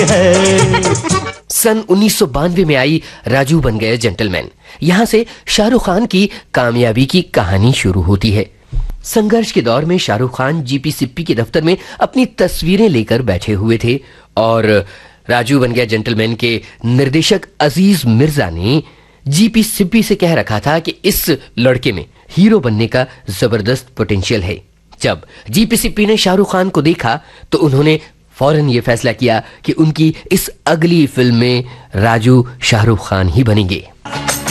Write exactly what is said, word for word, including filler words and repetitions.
सन उन्नीस सौ बानवे में आई राजू बन गए जेंटलमैन। यहां से शाहरुख खान की कामयाबी की कहानी शुरू होती है। संघर्ष के दौर में शाहरुख खान जीपी सिप्पी के दफ्तर में अपनी तस्वीरें लेकर बैठे हुए थे और राजू बन गया जेंटलमैन के निर्देशक अजीज मिर्जा ने जीपी सिप्पी से कह रखा था कि इस लड़के में हीरो बनने का जबरदस्त पोटेंशियल है। जब जीपी सिप्पी ने शाहरुख खान को देखा तो उन्होंने फौरन ये फैसला किया कि उनकी इस अगली फिल्म में राजू शाहरुख खान ही बनेंगे।